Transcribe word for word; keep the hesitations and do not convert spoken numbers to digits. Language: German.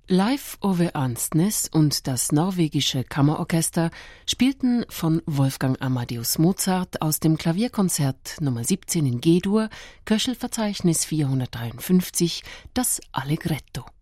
Live Ove Andsnes und das norwegische Kammerorchester spielten von Wolfgang Amadeus Mozart aus dem Klavierkonzert Nummer siebzehn in G-Dur, Köchelverzeichnis vierhundertdreiundfünfzig, das Allegretto.